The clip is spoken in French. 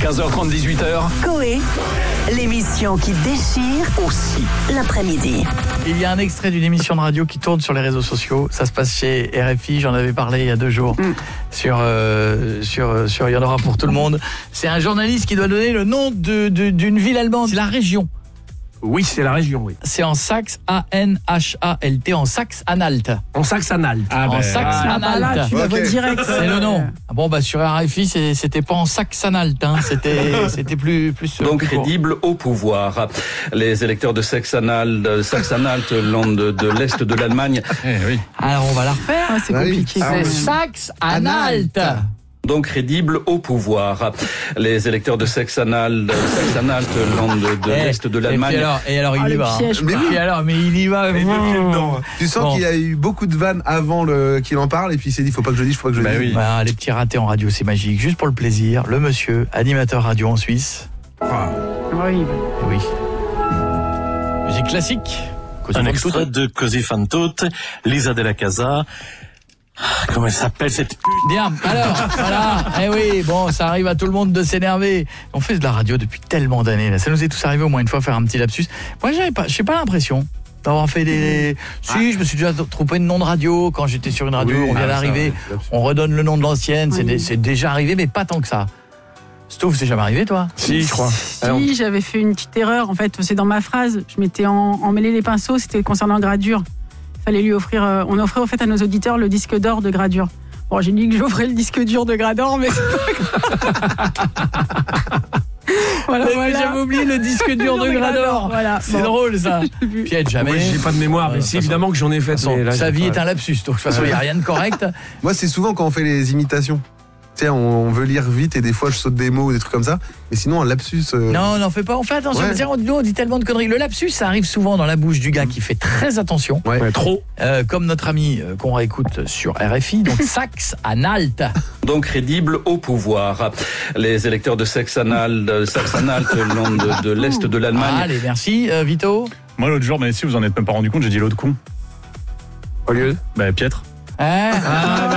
15h30, 18h. Coé, l'émission qui déchire aussi l'après-midi. Il y a un extrait d'une émission de radio qui tourne sur les réseaux sociaux. Ça se passe chez RFI, j'en avais parlé il y a 2 jours. Sur Il y en aura pour tout le monde. C'est un journaliste qui doit donner le nom d'une ville allemande. C'est la région. Oui, c'est la région, oui. C'est en Saxe, A-N-H-A-L-T, en Saxe-Anhalt. En Saxe-Anhalt. En Saxe-Anhalt. Là, tu la vois direct. C'est le nom. Bon, sur RFI, c'était pas en Saxe-Anhalt, hein. C'était plus donc plus court. crédible au pouvoir. Les électeurs de Saxe-Anhalt, land de l'Est de l'Allemagne. Oui. Alors, on va la refaire. C'est compliqué. C'est Saxe-Anhalt. Donc crédible au pouvoir. Les électeurs de Saxe-Anhalt, land de l'Est de l'Allemagne. Et alors il y va. Piège, Mais il y va. Tu sens qu'il y a eu beaucoup de vannes avant qu'il en parle et puis il s'est dit faut pas que je le dise, faut pas que je le dise. Bah, les petits ratés en radio, c'est magique. Juste pour le plaisir, le monsieur, animateur radio en Suisse. Oui. Oui. Musique classique. Un extrait de Così fan tutte, Lisa della Casa. Comment elle s'appelle cette pute? Bien, alors, voilà. Oui, bon, ça arrive à tout le monde de s'énerver. On fait de la radio depuis tellement d'années, là. Ça nous est tous arrivé au moins une fois faire un petit lapsus. Moi, j'ai pas l'impression d'avoir fait des... Si, je me suis déjà trompé de nom de radio quand j'étais sur une radio, on vient d'arriver, on redonne le nom de l'ancienne, c'est déjà arrivé, mais pas tant que ça. Stouff, c'est jamais arrivé, toi? Si, je crois. Si, j'avais fait une petite erreur. En fait, c'est dans ma phrase. Je m'étais emmêlé les pinceaux, c'était concernant Gradure. Fallait lui offrir, on offrait au fait à nos auditeurs le disque d'or de Gradure. Bon, j'ai dit que j'offrais le disque dur de Grador, mais c'est pas grave. Voilà. J'avais oublié le disque dur de Grador. Voilà. C'est drôle, ça. Piège, jamais. Moi, j'ai pas de mémoire, mais c'est évidemment que j'en ai fait. Sa vie est un lapsus, donc de toute façon, il n'y a rien de correct. Moi, c'est souvent quand on fait les imitations. Tu sais, on veut lire vite et des fois je saute des mots ou des trucs comme ça. Mais sinon, un lapsus. Non, n'en fais pas. On fait attention. Ouais. On dit tellement de conneries. Le lapsus, ça arrive souvent dans la bouche du gars qui fait très attention. Ouais. Trop. Comme notre ami qu'on réécoute sur RFI, donc Saxe-Anhalt. Donc crédible au pouvoir. Les électeurs de Saxe-Anhalt, land de l'Est de l'Allemagne. Allez, merci. Vito? Moi, l'autre jour, mais si vous en êtes même pas rendu compte, j'ai dit l'autre con. Au lieu Pietre. Bah